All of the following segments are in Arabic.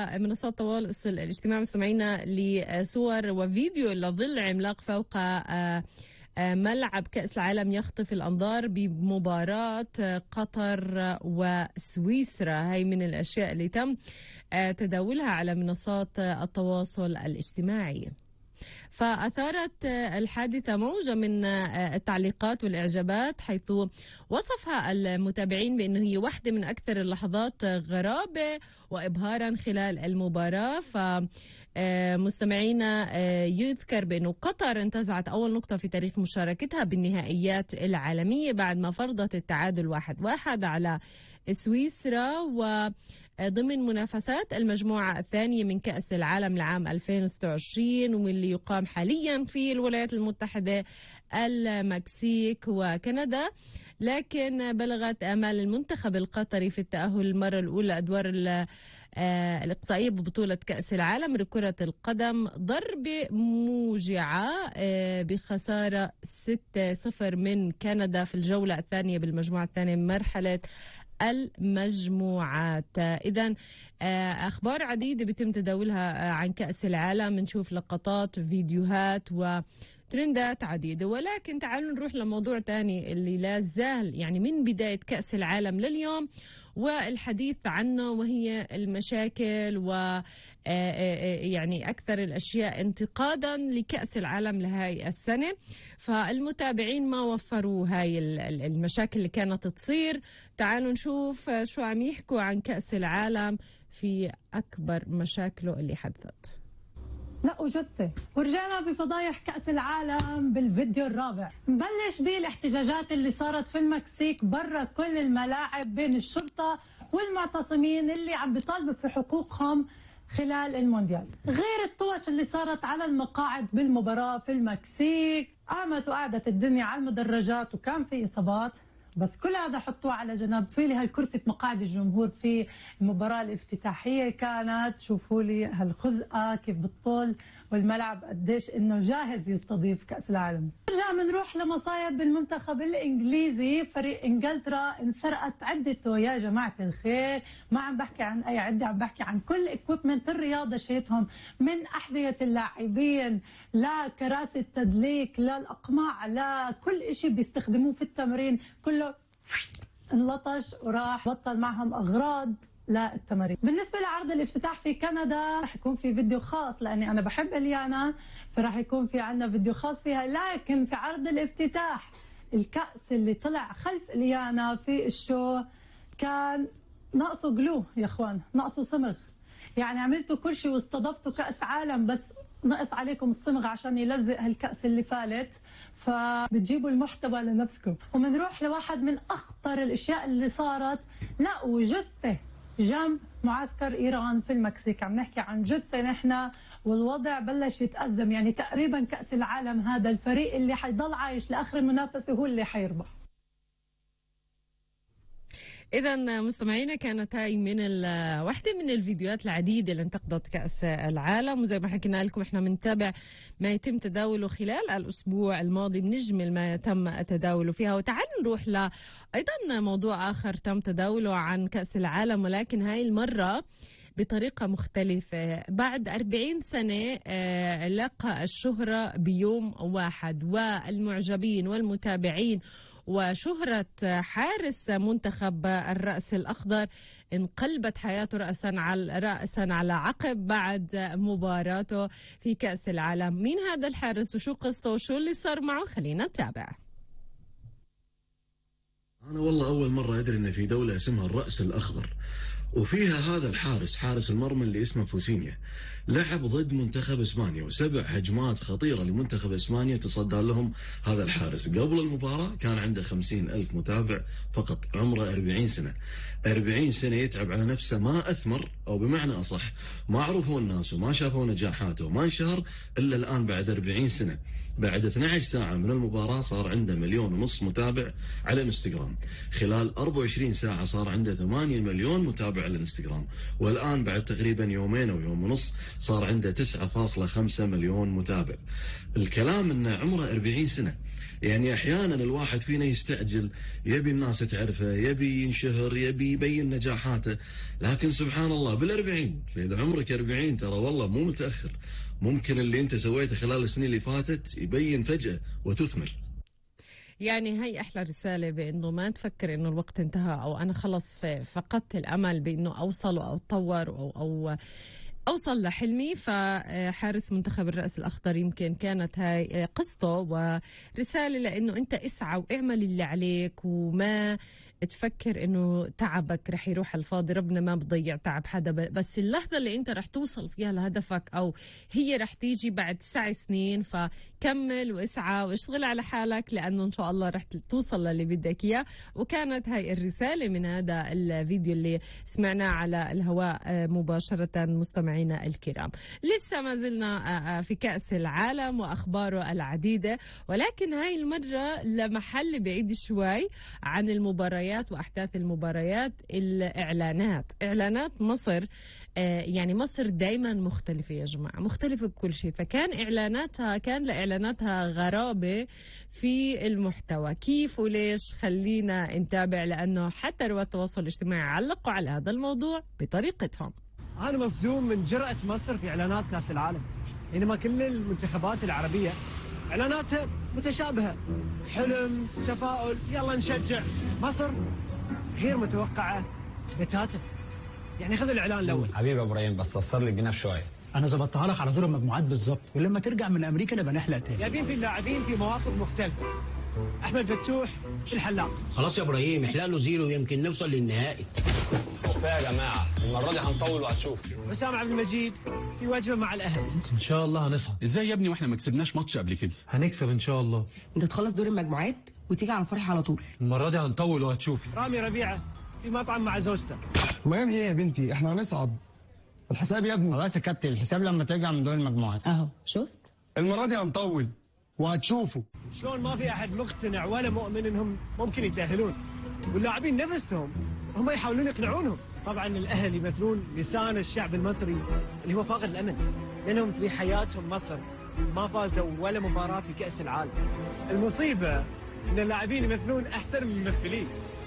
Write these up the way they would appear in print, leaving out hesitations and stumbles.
على منصات التواصل الاجتماعي مستمعينا لصور وفيديو لظل عملاق فوق ملعب كأس العالم يخطف الأنظار بمباراة قطر وسويسرا. هي من الأشياء اللي تم تداولها على منصات التواصل الاجتماعي. فأثارت الحادثة موجة من التعليقات والإعجابات، حيث وصفها المتابعين بأنه هي واحدة من أكثر اللحظات غرابة وإبهارا خلال المباراة. فمستمعينا يذكر بأنه قطر انتزعت أول نقطة في تاريخ مشاركتها بالنهائيات العالمية بعد ما فرضت التعادل 1-1 على سويسرا، وضمن منافسات المجموعة الثانية من كأس العالم لعام 2026، واللي يقام حاليا في الولايات المتحدة، المكسيك وكندا. لكن بلغت آمال المنتخب القطري في التأهل المرة الأولى لأدوار الإقصائية ببطولة كأس العالم لكرة القدم ضربة موجعة بخسارة 6-0 من كندا في الجولة الثانية بالمجموعة الثانية من مرحلة المجموعات. إذن أخبار عديدة بيتم تداولها عن كأس العالم، نشوف لقطات فيديوهات وترندات عديدة. ولكن تعالوا نروح لموضوع تاني اللي لا زال يعني من بداية كأس العالم لليوم والحديث عنه، وهي المشاكل يعني أكثر الأشياء انتقادا لكأس العالم لهاي السنة. فالمتابعين ما وفروا هاي المشاكل اللي كانت تصير. تعالوا نشوف شو عم يحكوا عن كأس العالم في أكبر مشاكله اللي حدثت. لا وجثة. ورجعنا بفضايح كأس العالم بالفيديو الرابع. نبلش بالاحتجاجات اللي صارت في المكسيك برا كل الملاعب بين الشرطة والمعتصمين اللي عم بيطالبوا في حقوقهم خلال المونديال، غير الطوش اللي صارت على المقاعد بالمباراة في المكسيك. قامت وقعدت الدنيا على المدرجات وكان في إصابات، بس كل هذا حطوه على جنب. في لي هالكرسي في مقاعد الجمهور في المباراة الافتتاحية كانت، شوفوا لي هالخزقة كيف بتطل، والملعب قديش انه جاهز يستضيف كأس العالم. نرجع بنروح لمصايب بالمنتخب الانجليزي. فريق انجلترا انسرقت عدته يا جماعة الخير. ما عم بحكي عن اي عدة، عم بحكي عن كل اكويبمنت الرياضة شيتهم، من احذية اللاعبين لكراسي التدليك للاقماع لكل اشي بيستخدموه في التمرين، كله انلطش وراح، بطل معهم اغراض للتمارين. بالنسبه لعرض الافتتاح في كندا رح يكون في فيديو خاص، لاني انا بحب اليانا، فراح يكون في عندنا فيديو خاص فيها. لكن في عرض الافتتاح الكأس اللي طلع خلف اليانا في الشو كان ناقصه جلو يا اخوان، ناقصه صمغ. يعني عملتوا كل شيء واستضفتوا كأس عالم، بس نقص عليكم الصمغ عشان يلزق هالكأس اللي فالت، فبتجيبوا المحتوى لنفسكم. ومنروح لواحد من أخطر الأشياء اللي صارت، لقوا جثة جنب معسكر إيران في المكسيك. عم نحكي عن جثة نحن، والوضع بلش يتأزم. يعني تقريبا كأس العالم هذا الفريق اللي حيضل عايش لآخر المنافسة هو اللي حيربح. إذا مستمعينا، كانت هاي من واحدة من الفيديوهات العديدة اللي انتقدت كأس العالم، وزي ما حكينا لكم احنا بنتابع ما يتم تداوله خلال الأسبوع الماضي، بنجمل ما تم تداوله فيها. وتعالوا نروح أيضا موضوع آخر تم تداوله عن كأس العالم، ولكن هاي المرة بطريقة مختلفة. بعد 40 سنة لقى الشهرة بيوم واحد، والمعجبين والمتابعين وشهرة حارس منتخب الرأس الأخضر انقلبت حياته رأسا على عقب بعد مباراته في كأس العالم. مين هذا الحارس وشو قصته وشو اللي صار معه؟ خلينا نتابع. أنا والله أول مرة أدري إن في دولة اسمها الرأس الأخضر وفيها هذا الحارس، حارس المرمى اللي اسمه فوسينيا، لعب ضد منتخب إسبانيا و7 هجمات خطيرة لمنتخب إسبانيا تصدى لهم هذا الحارس. قبل المباراة كان عنده 50,000 متابع فقط، عمره 40 سنة. 40 سنة يتعب على نفسه، ما أثمر، أو بمعنى أصح ما عرفوا الناس وما شافوا نجاحاته وما انشهر إلا الآن بعد 40 سنة. بعد 12 ساعة من المباراة صار عنده 1.5 مليون متابع على انستغرام. خلال 24 ساعة صار عنده 8 مليون متابع متابع الانستغرام، والآن بعد تقريبا يومين أو يوم ونص صار عنده 9.5 مليون متابع. الكلام أنه عمره 40 سنة. يعني أحيانا الواحد فينا يستعجل، يبي الناس تعرفه، يبي ينشهر، يبي يبين نجاحاته، لكن سبحان الله بال40. فإذا عمرك 40 ترى والله مو متأخر، ممكن اللي انت سويته خلال السنين اللي فاتت يبين فجأة وتثمر. يعني هي أحلى رسالة، بأنه ما تفكر إنه الوقت انتهى أو أنا خلص فقدت الأمل بأنه أوصل أو أتطور أو أوصل لحلمي. فحارس منتخب الرأس الأخضر يمكن كانت هاي قصته ورسالة لأنه أنت اسعى واعمل اللي عليك، وما تفكر انه تعبك رح يروح على الفاضي. ربنا ما بضيع تعب حدا، بس اللحظة اللي انت رح توصل فيها لهدفك او هي رح تيجي بعد 9 سنين، فكمل واسعى واشتغل على حالك، لانه ان شاء الله رح توصل للي بدك اياه. وكانت هاي الرسالة من هذا الفيديو اللي سمعناه على الهواء مباشرة. مستمعينا الكرام، لسه ما زلنا في كأس العالم واخباره العديدة، ولكن هاي المرة لمحل بعيد شوي عن المباريات وأحداث المباريات. إعلانات مصر. يعني مصر دايما مختلفة يا جماعة، مختلفة بكل شيء. فكان كان لإعلاناتها غرابة في المحتوى. كيف وليش؟ خلينا نتابع، لأنه حتى رواد التواصل الاجتماعي علقوا على هذا الموضوع بطريقتهم. أنا مصدوم من جرأة مصر في إعلانات كأس العالم، بينما كل المنتخبات العربية إعلاناتها متشابهة، حلم، تفاؤل، يلا نشجع. مصر غير متوقعة بتاتا. يعني خذ الإعلان الأول. حبيبي يا ابراهيم، بس قصر لي الجناب شوية. انا ظبطتها لك على دور المجموعات بالظبط، ولما ترجع من امريكا نبقى نحلق تاني. جايبين في اللاعبين في مواقف مختلفة. أحمد فتوح الحلاق. خلاص يا ابراهيم، احلق له 0 يمكن نوصل للنهائي. كفايه يا جماعة، المرة دي هنطول وهتشوف. حسام عبد المجيد في وجبة مع الأهل. ان شاء الله هنصعد. ازاي يا ابني واحنا ما كسبناش ماتش قبل كده؟ هنكسب ان شاء الله. انت تخلص دور المجموعات وتيجي على فرح على طول. المره دي هنطول وهتشوفي. رامي ربيعة في مطعم مع زوجته. المهم ايه يا بنتي، احنا هنصعد. الحساب يا ابني. خلاص يا كابتن، الحساب لما ترجع من دور المجموعات. اهو شفت؟ المره دي هنطول وهتشوفوا. شلون ما في احد مقتنع ولا مؤمن انهم ممكن يتاهلون، واللاعبين نفسهم هم يحاولون يقنعونهم. طبعا الاهل يمثلون لسان الشعب المصري اللي هو فاقد الامل، لانهم في حياتهم مصر ما فازوا ولا مباراه في كاس العالم. المصيبه ان اللاعبين يمثلون احسن من الممثلين.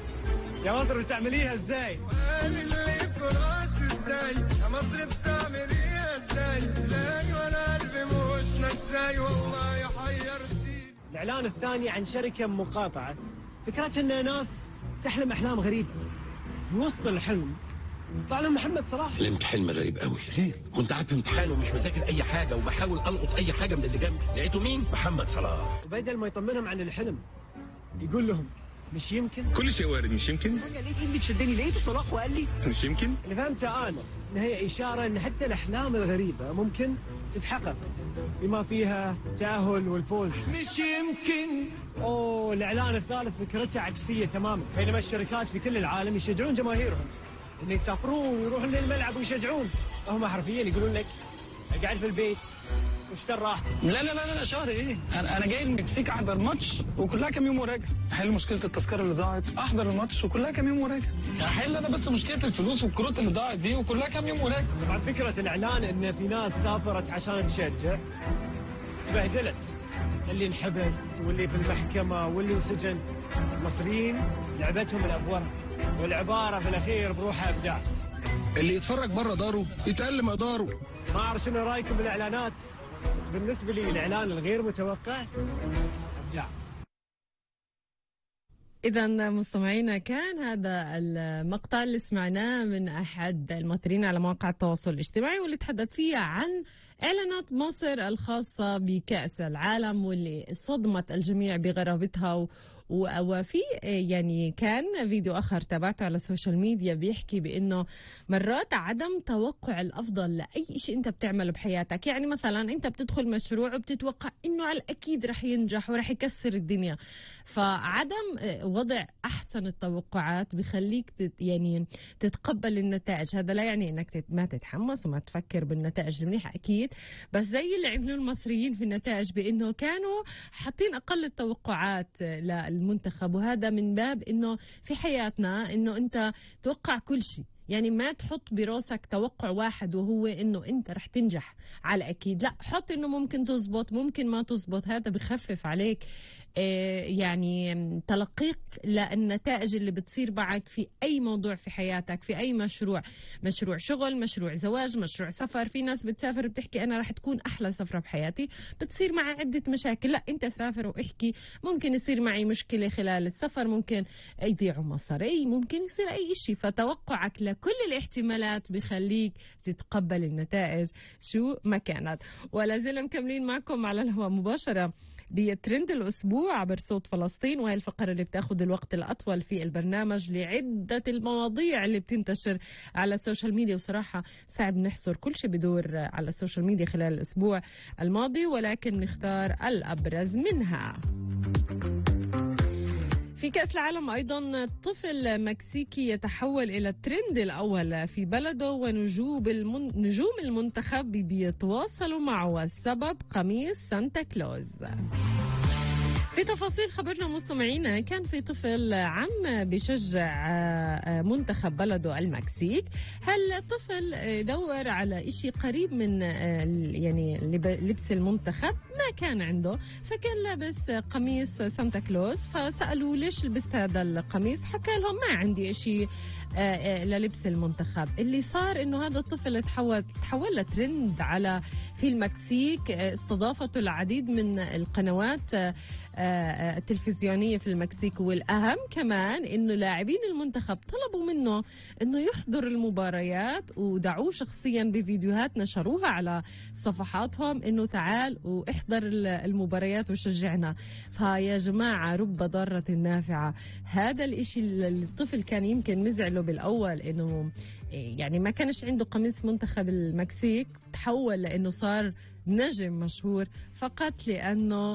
يا مصر بتعمليها ازاي؟ اللي في راسي ازاي؟ يا مصر بتعمليها ازاي ولا قلبي مش ازاي والله حيرتي. الاعلان الثاني عن شركه مقاطعه، فكرتها ان ناس تحلم احلام غريبه، في وسط الحلم طلع لهم محمد صلاح. حلمت حلم غريب قوي. خير؟ كنت قاعد في امتحان ومش مذاكر اي حاجه وبحاول القط اي حاجه من اللي جنبي، لقيته مين؟ محمد صلاح. وبدل ما يطمنهم عن الحلم يقول لهم مش يمكن. كل شيء وارد، مش يمكن. فجأة لقيت ايدي تشدني، لقيته صلاح وقال لي مش يمكن. اللي فهمته انا ان هي اشاره ان حتى الاحلام الغريبه ممكن تتحقق، بما فيها التاهل والفوز. مش يمكن. اوه الاعلان الثالث فكرته عكسيه تماما. بينما الشركات في كل العالم يشجعون جماهيرهم انه يسافرون ويروحون للملعب ويشجعون، هم حرفيا يقولون لك اقعد في البيت واشتر راحتك. لا شهر ايه؟ انا جاي المكسيك احضر ماتش وكلها كام يوم وراجع. احل مشكله التذكره اللي ضاعت، احضر الماتش وكلها كام يوم وراجع. احل انا بس مشكله الفلوس والكروت اللي ضاعت دي وكلها كام يوم وراجع. طبعا فكره الاعلان ان في ناس سافرت عشان تشجع تبهدلت، اللي انحبس واللي في المحكمه واللي انسجن. المصريين لعبتهم الافوره، والعباره في الاخير بروحها ابداع. اللي يتفرج بره داره يتألم مقداره. ما اعرف شنو رايكم بالاعلانات، بس بالنسبه لي الاعلان الغير متوقع ابداع. إذا مستمعينا، كان هذا المقطع اللي سمعناه من أحد المؤثرين على مواقع التواصل الاجتماعي، واللي تحدث فيها عن إعلانات مصر الخاصة بكأس العالم، واللي صدمت الجميع بغرابتها. وفي يعني كان فيديو آخر تابعته على السوشيال ميديا بيحكي بأنه مرات عدم توقع الأفضل لأي شيء أنت بتعمله بحياتك. يعني مثلا أنت بتدخل مشروع وبتتوقع أنه على الأكيد رح ينجح ورح يكسر الدنيا، فعدم وضع أحسن التوقعات بخليك يعني تتقبل النتائج. هذا لا يعني أنك ما تتحمس وما تفكر بالنتائج المنيحة أكيد، بس زي اللي عملوا المصريين في النتائج بأنه كانوا حاطين أقل التوقعات المنتخب. وهذا من باب انه في حياتنا انه انت توقع كل شيء، يعني ما تحط براسك توقع واحد وهو انه انت رح تنجح على اكيد، لا حط انه ممكن تزبط ممكن ما تزبط. هذا بخفف عليك يعني تلقيك للنتائج اللي بتصير معك في أي موضوع في حياتك، في أي مشروع شغل، مشروع زواج، مشروع سفر. في ناس بتسافر بتحكي أنا رح تكون أحلى سفرة بحياتي، بتصير مع عدة مشاكل. لا أنت سافر واحكي ممكن يصير معي مشكلة خلال السفر، ممكن يضيعوا مصاري، ممكن يصير أي شيء. فتوقعك لكل الاحتمالات بخليك تتقبل النتائج شو ما كانت. ولا زلنا مكملين معكم على الهواء مباشرة بترند الأسبوع عبر صوت فلسطين، وهي الفقرة اللي بتاخد الوقت الأطول في البرنامج لعدة المواضيع اللي بتنتشر على السوشيال ميديا. وصراحة صعب نحصر كل شيء بدور على السوشيال ميديا خلال الأسبوع الماضي، ولكن نختار الأبرز منها. في كأس العالم أيضا طفل مكسيكي يتحول إلى الترند الأول في بلده، ونجوم المنتخب بيتواصلوا معه، والسبب قميص سانتا كلوز. في تفاصيل خبرنا مستمعينا، كان في طفل عم بيشجع منتخب بلده المكسيك. هالطفل دور على إشي قريب من يعني لبس المنتخب، ما كان عنده، فكان لابس قميص سانتا كلوز. فسألوا ليش لبست هذا القميص، حكى لهم ما عندي إشي للبس المنتخب. اللي صار انه هذا الطفل تحول لترند على في المكسيك، استضافته العديد من القنوات التلفزيونية في المكسيك. والأهم كمان انه لاعبين المنتخب طلبوا منه انه يحضر المباريات، ودعوه شخصيا بفيديوهات نشروها على صفحاتهم انه تعال واحضر المباريات وشجعنا. فيا جماعة رب ضارة نافعة. هذا الاشي اللي الطفل كان يمكن مزعله بالأول انه يعني ما كانش عنده قميص منتخب المكسيك، تحول لأنه صار نجم مشهور فقط لأنه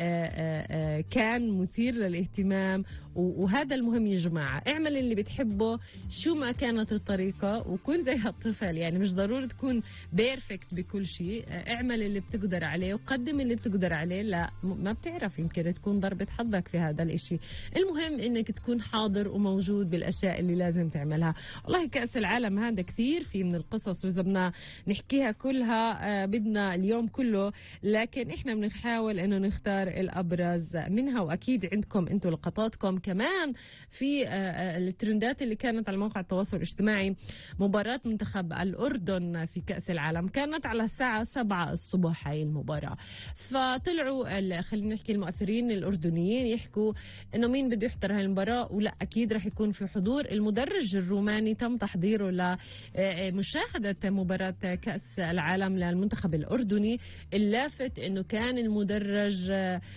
كان مثير للاهتمام. وهذا المهم يا جماعة، اعمل اللي بتحبه شو ما كانت الطريقة، وكون زي هالطفل. يعني مش ضروري تكون بيرفكت بكل شيء، اعمل اللي بتقدر عليه وقدم اللي بتقدر عليه. لا ما بتعرف، يمكن تكون ضربة حظك في هذا الاشي. المهم انك تكون حاضر وموجود بالاشياء اللي لازم تعملها. والله كأس العالم هذا كثير في من القصص، وإذا بدنا نحكيها كلها بدنا اليوم كله، لكن احنا بنحاول انه نختار الابرز منها. واكيد عندكم انتم لقطاتكم كمان في الترندات اللي كانت على مواقع التواصل الاجتماعي. مباراة منتخب الأردن في كأس العالم كانت على الساعة 7 الصبح هاي المباراة. فطلعوا خلينا نحكي المؤثرين الأردنيين يحكوا انه مين بده يحضر هاي المباراة، ولا اكيد رح يكون في حضور المدرج الروماني تم تحضيره لمشاهدة مباراة كأس العالم للمنتخب الأردني. اللافت انه كان المدرج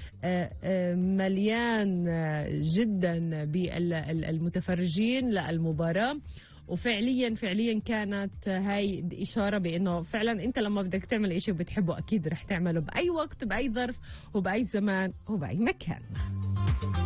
مليان جدا بالمتفرجين للمباراة. وفعليا كانت هاي إشارة بأنه فعلا أنت لما بدك تعمل إشي وبتحبه أكيد رح تعمله بأي وقت بأي ظرف وبأي زمان وبأي مكان.